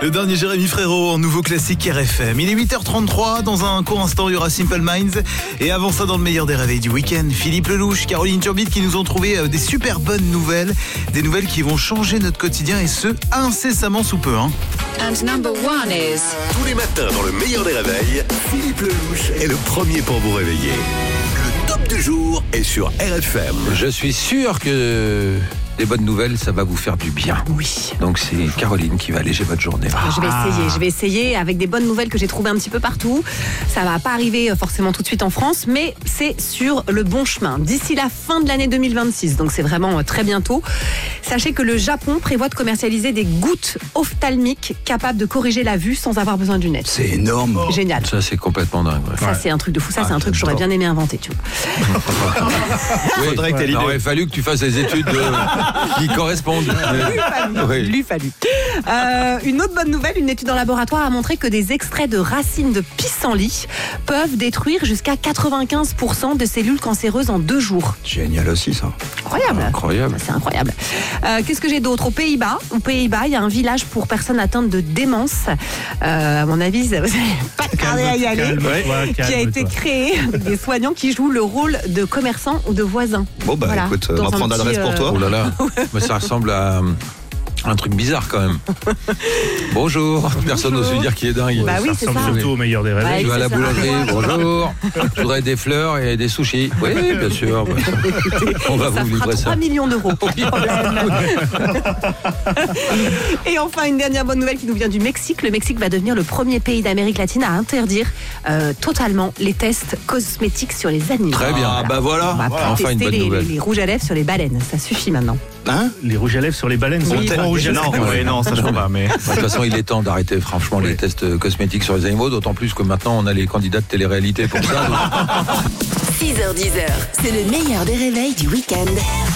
Le dernier Jérémy Frérot en nouveau classique RFM. Il est 8h33, dans un court instant il y aura Simple Minds. Et avant ça, dans le meilleur des réveils du week-end, Philippe Lelouch, Caroline Turbide qui nous ont trouvé des super bonnes nouvelles. Des nouvelles qui vont changer notre quotidien et ce, incessamment sous peu. And number one is... Tous les matins dans le meilleur des réveils, Philippe Lelouch est le premier pour vous réveiller. Le top du jour est sur RFM. Je suis sûr que les bonnes nouvelles, ça va vous faire du bien. Oui. Donc c'est Caroline qui va alléger votre journée. Je vais essayer avec des bonnes nouvelles que j'ai trouvées un petit peu partout. Ça va pas arriver forcément tout de suite en France, mais c'est sur le bon chemin. D'ici la fin de l'année 2026, donc c'est vraiment très bientôt. Sachez que le Japon prévoit de commercialiser des gouttes ophtalmiques capables de corriger la vue sans avoir besoin de lunettes. C'est énorme. Génial. Ça, c'est complètement dingue. Ouais. Ça, c'est un truc de fou. Ça, c'est un truc que j'aurais bien aimé inventer, tu vois. Oui, il aurait fallu que tu fasses les études qui correspondent. Il lui fallu. Une autre bonne nouvelle, une étude en laboratoire a montré que des extraits de racines de pissenlit peuvent détruire jusqu'à 95% de cellules cancéreuses en 2 jours. Génial aussi ça. Incroyable. C'est incroyable. Qu'est-ce que j'ai d'autre? Aux Pays-Bas, il y a un village pour personnes atteintes de démence. À mon avis, vous n'avez pas tardé à y aller. Qui a été créé avec des soignants qui jouent le rôle de commerçants ou de voisins. Bon bah écoute, on va prendre l'adresse pour toi. Oh là là, mais ça ressemble à un truc bizarre quand même. Bonjour. Personne n'ose lui dire qu'il est dingue. Bah oui, c'est ça. Surtout au meilleur des réveils. Je vais à la boulangerie. Bonjour. Je voudrais des fleurs et des sushis. Oui, bien sûr. On va vous livrer ça. 3 millions d'euros. Pas de problème. Et enfin, une dernière bonne nouvelle qui nous vient du Mexique. Le Mexique va devenir le premier pays d'Amérique latine à interdire totalement les tests cosmétiques sur les animaux. Très bien. Ah bah voilà. On va Enfin, une tester bonne nouvelle. les rouges à lèvres sur les baleines. Ça suffit maintenant. Les rouges à lèvres sur les baleines, c'est trop rouge à lèvres. Non, ça je crois pas. Mais De toute façon, il est temps d'arrêter franchement les tests cosmétiques sur les animaux, d'autant plus que maintenant on a les candidats de télé-réalité pour ça. 6h-10h, c'est le meilleur des réveils du week-end.